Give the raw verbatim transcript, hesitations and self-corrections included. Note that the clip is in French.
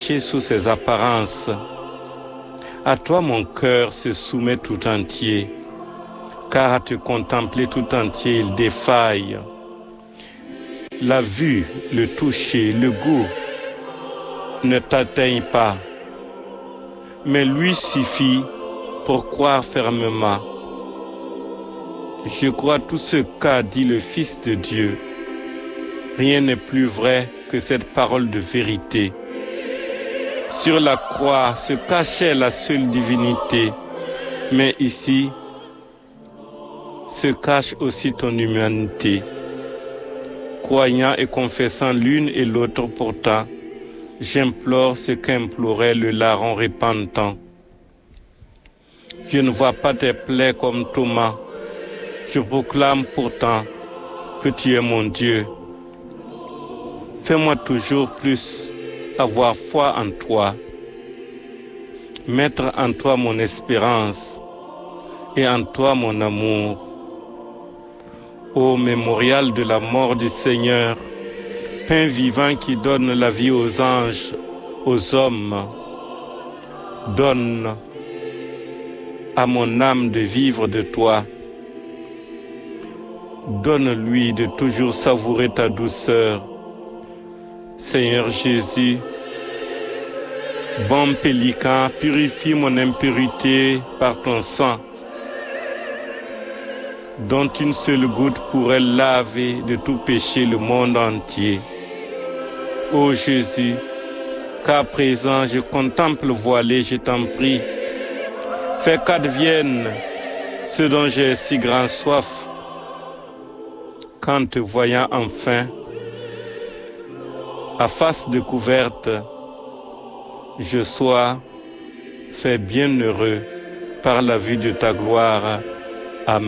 caché sous ses apparences. À toi mon cœur se soumet tout entier, car à te contempler tout entier il défaille. La vue, le toucher, le goût ne t'atteignent pas, mais lui suffit pour croire fermement. Je crois tout ce qu'a dit le Fils de Dieu. Rien n'est plus vrai que cette parole de vérité. Sur la croix se cachait la seule divinité, mais ici se cache aussi ton humanité. Croyant et confessant l'une et l'autre pourtant, j'implore ce qu'implorait le larron repentant. Je ne vois pas tes plaies comme Thomas. Je proclame pourtant que tu es mon Dieu. Fais-moi toujours plus avoir foi en toi, mettre en toi mon espérance et en toi mon amour. Ô mémorial de la mort du Seigneur, pain vivant qui donne la vie aux anges, aux hommes, donne à mon âme de vivre de toi. Donne-lui de toujours savourer ta douceur. Seigneur Jésus, bon pélican, purifie mon impurité par ton sang, dont une seule goutte pourrait laver de tout péché le monde entier. Ô Jésus, qu'à présent je contemple voilé, je t'en prie, fais qu'advienne ce dont j'ai si grand soif, qu'en te voyant enfin, à face découverte, je sois fait bienheureux par la vue de ta gloire.